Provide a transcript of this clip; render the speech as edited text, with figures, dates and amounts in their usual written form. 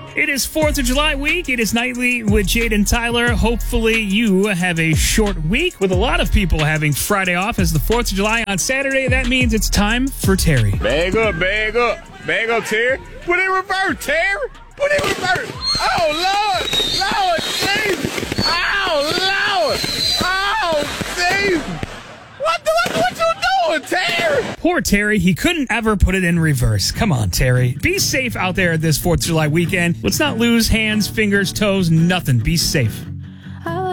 It is 4th of July week. It is Nightly with Jade and Tyler. Hopefully you have a short week with a lot of people having Friday off as the 4th of July on Saturday. That means it's time for Terry. Bag up, bag up. Bag up, Terry. Put it in reverse, Terry. Put it in reverse. Oh, Lord. Lord, Jesus. Oh, Lord. Oh, Jesus. What you doing, Terry? Poor Terry. He couldn't ever put it in reverse. Come on, Terry. Be safe out there this 4th of July weekend. Let's not lose hands, fingers, toes, nothing. Be safe.